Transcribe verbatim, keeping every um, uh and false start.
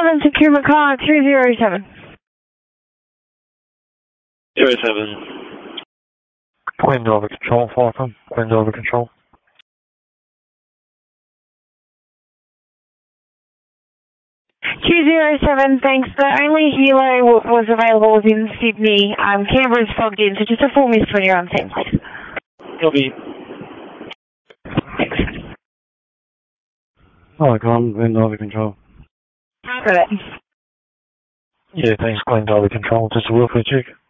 Seven Secure Macau three zero seven. Zero seven. Wind over control, Falcon. Wind over control. two zero seven, thanks. The only helo was available was in Sydney. Um, Canberra's fogged in, so just inform me when you're on scene, please. Copy. Thanks. Falcon, wind over control. Got it. Yeah, thanks, wind over control. Just a welfare check.